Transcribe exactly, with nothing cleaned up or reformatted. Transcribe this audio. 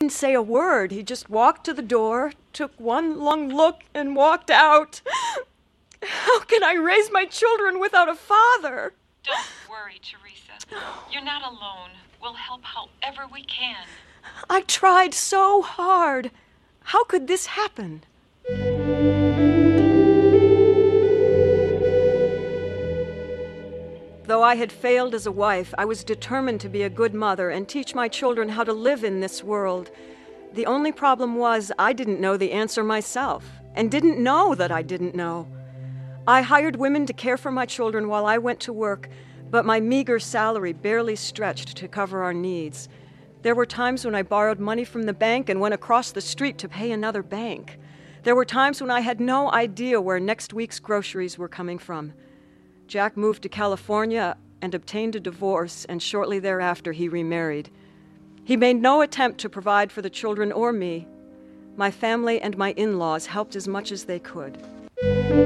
didn't say a word. He just walked to the door, took one long look, and walked out. How can I raise my children without a father? Don't worry, Teresa. You're not alone. We'll help however we can. I tried so hard. How could this happen? Though I had failed as a wife, I was determined to be a good mother and teach my children how to live in this world. The only problem was I didn't know the answer myself, and didn't know that I didn't know. I hired women to care for my children while I went to work, but my meager salary barely stretched to cover our needs. There were times when I borrowed money from the bank and went across the street to pay another bank. There were times when I had no idea where next week's groceries were coming from. Jack moved to California and obtained a divorce, and shortly thereafter he remarried. He made no attempt to provide for the children or me. My family and my in-laws helped as much as they could.